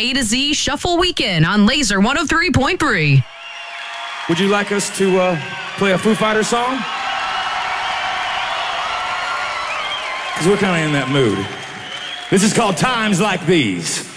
A to Z Shuffle Weekend on Laser 103.3. Would you like us to play a Foo Fighters song? Because we're kind of in that mood. This is called Times Like These.